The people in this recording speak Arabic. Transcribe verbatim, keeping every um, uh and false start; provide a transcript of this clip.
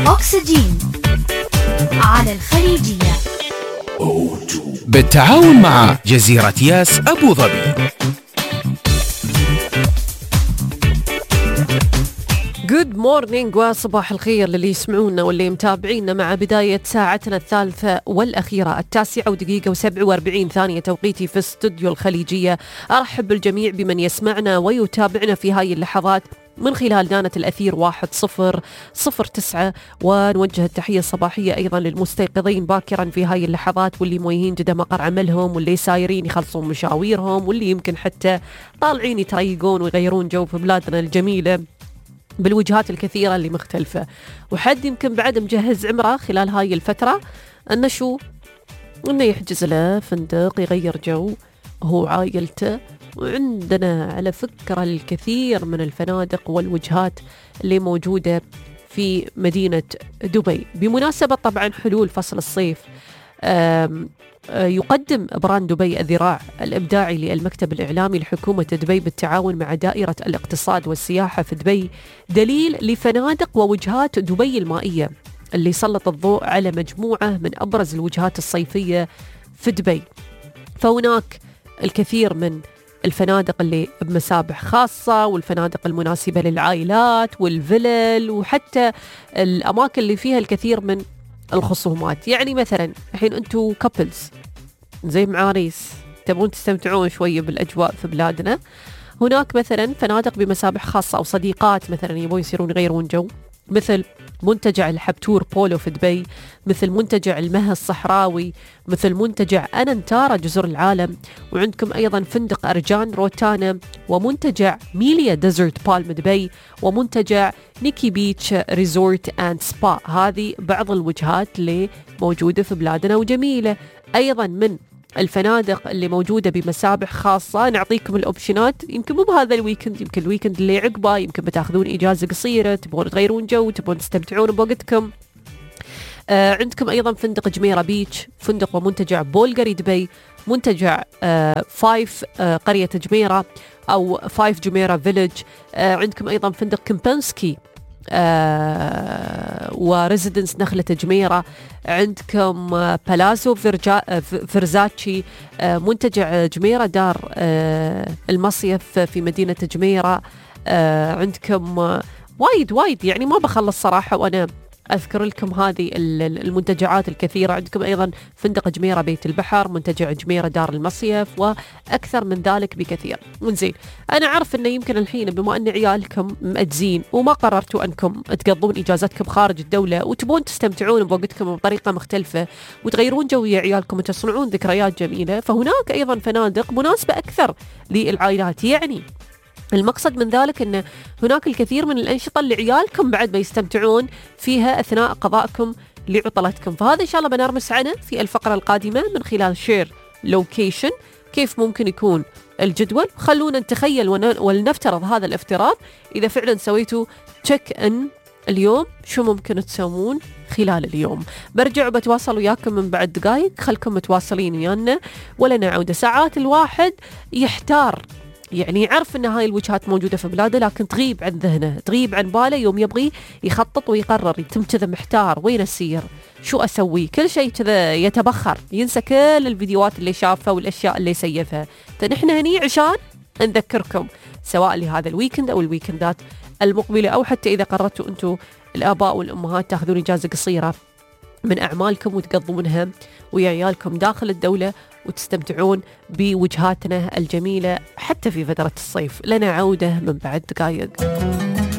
أكسجين على الخليجية بالتعاون مع جزيرة ياس أبو ظبي. Good morning وصباح الخير للي يسمعونا واللي متابعينا مع بداية ساعتنا الثالثة والأخيرة التاسعة ودقيقة وسبع واربعين ثانية توقيتي في استوديو الخليجية. أرحب بالجميع بمن يسمعنا ويتابعنا في هاي اللحظات من خلال دانة الأثير واحد صفر صفر تسعة، ونوجه التحية الصباحية أيضا للمستيقظين باكرا في هاي اللحظات واللي مويهين جدا مقر عملهم واللي سايرين يخلصون مشاويرهم واللي يمكن حتى طالعين يتريقون ويغيرون جو في بلادنا الجميلة بالوجهات الكثيرة اللي مختلفة. وحد يمكن بعد مجهز عمره خلال هاي الفترة أنه شو أنه يحجز له فندق يغير جو هو عائلته. وعندنا على فكرة الكثير من الفنادق والوجهات اللي موجودة في مدينة دبي بمناسبة طبعا حلول فصل الصيف. يقدم براند دبي الذراع الإبداعي للمكتب الإعلامي لحكومة دبي بالتعاون مع دائرة الاقتصاد والسياحة في دبي دليل لفنادق ووجهات دبي المائية اللي سلط الضوء على مجموعة من أبرز الوجهات الصيفية في دبي. فهناك الكثير من الفنادق اللي بمسابح خاصة والفنادق المناسبة للعائلات والفلل وحتى الأماكن اللي فيها الكثير من الخصومات. يعني مثلا الحين أنتوا كابلز زي معاريس تبون تستمتعون شوية بالأجواء في بلادنا، هناك مثلا فنادق بمسابح خاصة أو صديقات مثلا يبون يصيرون يغيرون جو مثل منتجع الحبتور بولو في دبي، مثل منتجع المها الصحراوي، مثل منتجع أنانتارا جزر العالم، وعندكم أيضا فندق أرجان روتانا، ومنتجع ميليا ديزرت بالم دبي، ومنتجع نيكي بيتش ريزورت أند سبا. هذه بعض الوجهات اللي موجودة في بلادنا وجميلة. أيضا من الفنادق اللي موجودة بمسابح خاصة نعطيكم الأوبشنات، يمكن مو بهذا الويكند، يمكن الويكند اللي عقبه، يمكن بتاخذون إجازة قصيرة تبغون تغيرون جو تبغون تستمتعون بوقتكم. آه عندكم أيضا فندق جميرة بيتش، فندق ومنتجع بولغاري دبي، منتجع آه فايف آه قرية جميرة أو فايف جميرة فيلج. آه عندكم أيضا فندق كمبنسكي آه وريزيدنس نخلة جميرة. عندكم آه بالازو فرجا فرزاتشي، آه منتجع جميرة دار آه المصيف في مدينة جميرة. آه عندكم آه وايد وايد يعني ما بخلص صراحة وأنا أذكر لكم هذه المنتجعات الكثيرة. عندكم أيضا فندق جميرة بيت البحر، منتجع جميرة دار المصيف، وأكثر من ذلك بكثير. ونزين أنا عارف أنه يمكن الحين بما أن عيالكم مأجزين وما قررتوا أنكم تقضون إجازتكم خارج الدولة وتبون تستمتعون بوقتكم بطريقة مختلفة وتغيرون جوية عيالكم وتصنعون ذكريات جميلة، فهناك أيضا فنادق مناسبة أكثر للعائلات. يعني المقصد من ذلك أن هناك الكثير من الأنشطة اللي عيالكم بعد ما يستمتعون فيها أثناء قضائكم لعطلتكم. فهذا إن شاء الله بنرمس عنه في الفقرة القادمة من خلال شير لوكيشن، كيف ممكن يكون الجدول. خلونا نتخيل ولنفترض هذا الافتراض إذا فعلا سويتوا تشيك إن اليوم شو ممكن تسوون خلال اليوم. برجع وبتواصل وياكم من بعد دقائق، خلكم متواصلين ويانا ولنا عودة. ساعات الواحد يحتار، يعني يعرف أن هاي الوجهات موجودة في بلاده لكن تغيب عن ذهنه تغيب عن باله يوم يبغي يخطط ويقرر، يتم كذا محتار وين أسير شو أسوي، كل شيء كذا يتبخر، ينسى كل الفيديوهات اللي شافها والأشياء اللي سيفها. فنحن هني عشان نذكركم سواء لهذا الويكند أو الويكندات المقبلة، أو حتى إذا قررتوا أنتوا الآباء والأمهات تأخذون إجازة قصيرة من أعمالكم وتقضونها ويا عيالكم داخل الدولة وتستمتعون بوجهاتنا الجميلة حتى في فترة الصيف. لنا عودة من بعد دقائق.